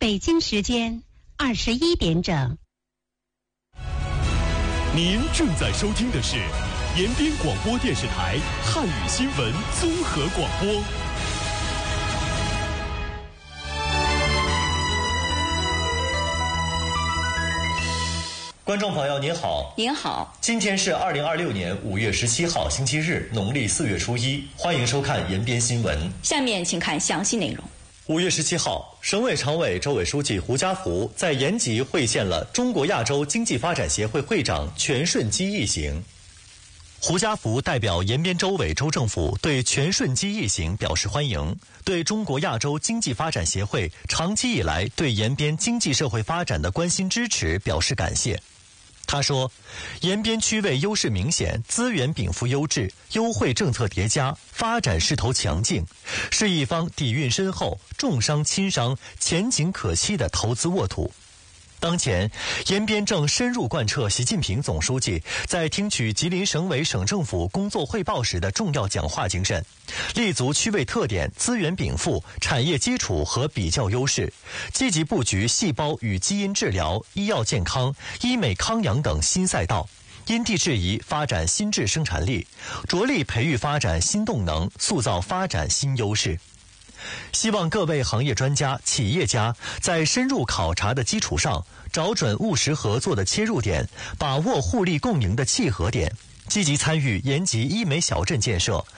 北京时间21点整。 您正在收听的是延边广播电视台汉语新闻综合广播。 观众朋友您好， 您好， 今天是2026年5月17号星期日，农历4月初1，欢迎收看延边新闻。 下面请看详细内容。 5月17号，省委常委、州委书记胡家福在延吉会见了中国亚洲经济发展协会会长全顺基一行。胡家福代表延边州委州政府对全顺基一行表示欢迎，对中国亚洲经济发展协会长期以来对延边经济社会发展的关心支持表示感谢。他说，延边区位优势明显，资源禀赋优质，优惠政策叠加，发展势头强劲，是一方底蕴深厚、重商轻商、前景可期的投资沃土。当前，延边正深入贯彻习近平总书记在听取吉林省委省政府工作汇报时的重要讲话精神，立足区位特点、资源禀赋、产业基础和比较优势，积极布局细胞与基因治疗、医药健康、医美康养等新赛道，因地制宜发展新质生产力，着力培育发展新动能，塑造发展新优势。希望各位行业专家、企业家在深入考察的基础上，找准务实合作的切入点，把握互利共赢的契合点，积极参与延吉医美小镇建设，